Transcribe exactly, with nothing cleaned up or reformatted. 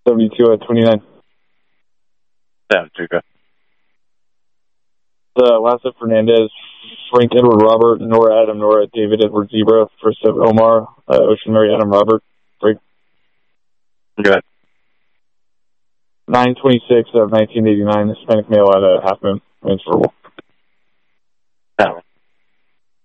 seventy-two at twenty-nine. seventy-two, go. Uh, Lassa Fernandez, Frank Edward Robert, Nora Adam Nora, David Edward Zebra, First of Omar, uh, Ocean Mary Adam Robert. Break. Good. nine twenty-six of nineteen eighty-nine, Hispanic male at a half moon. Transferable.